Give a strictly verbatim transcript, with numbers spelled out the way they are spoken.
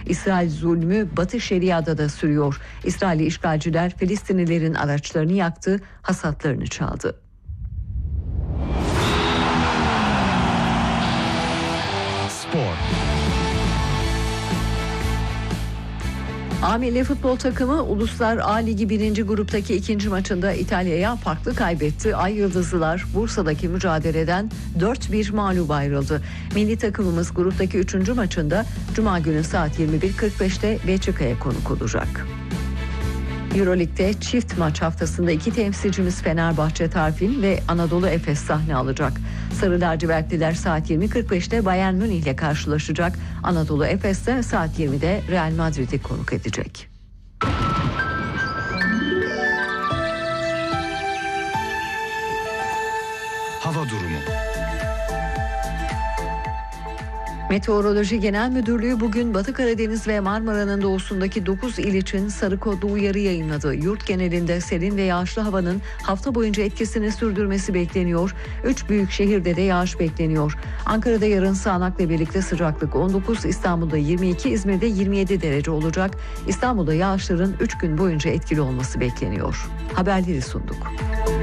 İsrail zulmü Batı Şeria'da da sürüyor. İsrailli işgalciler Filistinlilerin araçlarını yaktı, hasatlarını çaldı. Spor. A Milli Futbol takımı Uluslar A Ligi birinci gruptaki ikinci maçında İtalya'ya farklı kaybetti. Ay Yıldızlılar Bursa'daki mücadeleden dört bir mağlup ayrıldı. Milli takımımız gruptaki üçüncü maçında Cuma günü saat yirmi bir kırk beşte Belçika'ya konuk olacak. Euroleague'de çift maç haftasında iki temsilcimiz Fenerbahçe Tarfin ve Anadolu Efes sahne alacak. Sarı lacivertliler saat yirmi kırk beşte Bayern Münih ile karşılaşacak. Anadolu Efes de saat yirmide Real Madrid'i konuk edecek. Hava durumu. Meteoroloji Genel Müdürlüğü bugün Batı Karadeniz ve Marmara'nın doğusundaki dokuz il için sarı kodlu uyarı yayınladı. Yurt genelinde serin ve yağışlı havanın hafta boyunca etkisini sürdürmesi bekleniyor. Üç büyük şehirde de yağış bekleniyor. Ankara'da yarın sağanakla birlikte sıcaklık on dokuz, İstanbul'da yirmi iki, İzmir'de yirmi yedi derece olacak. İstanbul'da yağışların üç gün boyunca etkili olması bekleniyor. Haberleri sunduk.